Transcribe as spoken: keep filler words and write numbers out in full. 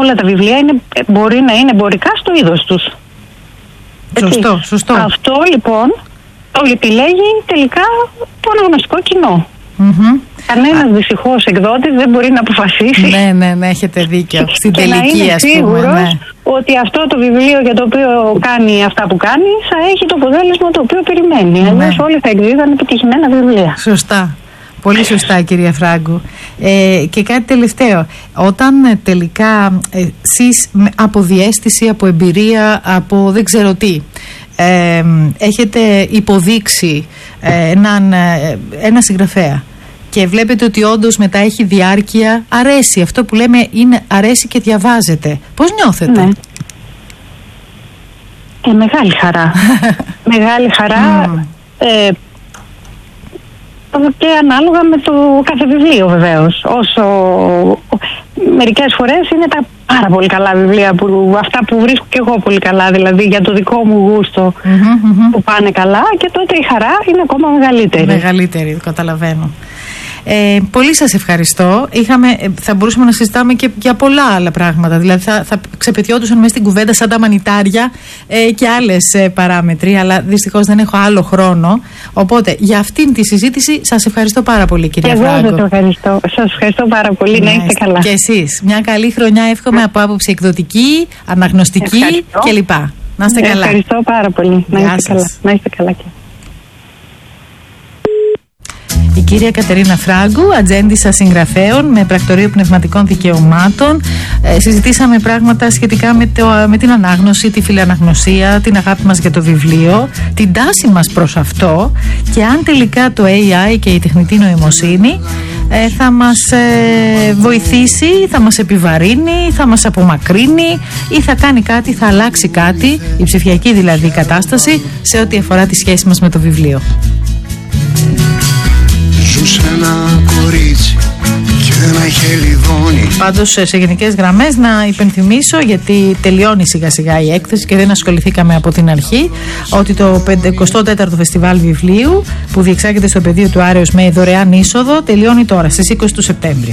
όλα τα βιβλία είναι, μπορεί να είναι εμπορικά στο είδος τους. Σωστό, Έτσι. σωστό. Αυτό λοιπόν το επιλέγει τελικά το αναγνωστικό κοινό. Mm-hmm. Κανένας δυστυχώς εκδότης δεν μπορεί να αποφασίσει. Ναι, ναι, ναι, έχετε δίκιο. Στην και τελική, να είναι ας πούμε. σίγουρος Ναι. ότι αυτό το βιβλίο για το οποίο κάνει αυτά που κάνει θα έχει το αποτέλεσμα το οποίο περιμένει. Ναι. Αλλιώς όλοι θα εκδίδαν επιτυχημένα βιβλία. Σωστά. Πολύ σωστά, κυρία Φράγκου. Ε, και κάτι τελευταίο. Όταν ε, τελικά ε, εσείς από διαίσθηση, από εμπειρία, από δεν ξέρω τι, ε, έχετε υποδείξει ε, έναν, ε, ένα συγγραφέα και βλέπετε ότι όντως μετά έχει διάρκεια, αρέσει. Αυτό που λέμε είναι αρέσει και διαβάζετε. Πώς νιώθετε? Ναι. Ε, μεγάλη χαρά. Μεγάλη χαρά. Mm. Ε, και ανάλογα με το κάθε βιβλίο βεβαίως. Όσο μερικές φορές είναι τα πάρα πολύ καλά βιβλία, που, αυτά που βρίσκω και εγώ πολύ καλά, δηλαδή για το δικό μου γούστο, mm-hmm, mm-hmm. που πάνε καλά, και τότε η χαρά είναι ακόμα μεγαλύτερη. Μεγαλύτερη, καταλαβαίνω. Ε, πολύ σας ευχαριστώ. Είχαμε, θα μπορούσαμε να συζητάμε και για πολλά άλλα πράγματα. Δηλαδή θα, θα ξεπετιόντουσαν μέσα στην κουβέντα σαν τα μανιτάρια ε, και άλλες ε, παράμετροι, αλλά δυστυχώς δεν έχω άλλο χρόνο. Οπότε για αυτήν τη συζήτηση σας ευχαριστώ πάρα πολύ, κυρία Φράγκο. Εγώ σας ευχαριστώ. Σας ευχαριστώ πάρα πολύ. Να είστε καλά. Και εσείς. Μια καλή χρονιά εύχομαι από άποψη εκδοτική, αναγνωστική κλπ. Να είστε καλά. Ευχαριστώ πάρα πολύ. Να είστε καλά. Να είστε καλά και. Η κυρία Κατερίνα Φράγκου, ατζέντισσα συγγραφέων με πρακτορείο πνευματικών δικαιωμάτων. Ε, συζητήσαμε πράγματα σχετικά με, το, με την ανάγνωση, τη φιλαναγνωσία, την αγάπη μας για το βιβλίο, την τάση μας προς αυτό, και αν τελικά το έι άι και η τεχνητή νοημοσύνη ε, θα μας ε, βοηθήσει, θα μας επιβαρύνει, θα μας απομακρύνει ή θα κάνει κάτι, θα αλλάξει κάτι, η ψηφιακή δηλαδή κατάσταση, σε ό,τι αφορά τη σχέση μας με το βιβλίο. Ζούσε ένα κορίτσι και ένα χελιδόνι. Πάντως σε γενικές γραμμές να υπενθυμίσω, γιατί τελειώνει σιγά σιγά η έκθεση και δεν ασχοληθήκαμε από την αρχή, ότι το πενηκοστό τέταρτο Φεστιβάλ Βιβλίου που διεξάγεται στο πεδίο του Άρεως με δωρεάν είσοδο τελειώνει τώρα στις είκοσι του Σεπτέμβρη.